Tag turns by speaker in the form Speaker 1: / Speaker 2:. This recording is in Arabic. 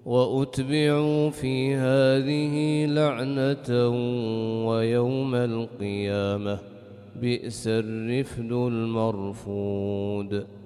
Speaker 1: وأتبعوا في هذه لعنة ويوم القيامة بئس الرفد المرفود.